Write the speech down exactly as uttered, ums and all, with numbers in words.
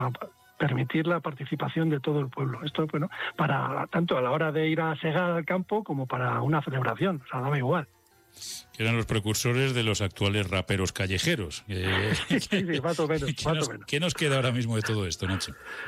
permitir la participación de todo el pueblo. Esto, bueno, para tanto a la hora de ir a segar al campo como para una celebración, o sea, daba igual. Que eran los precursores de los actuales raperos callejeros. Eh, sí, sí, más o menos, ¿qué, más nos, o menos. ¿Qué nos queda ahora mismo de todo esto, Nacho?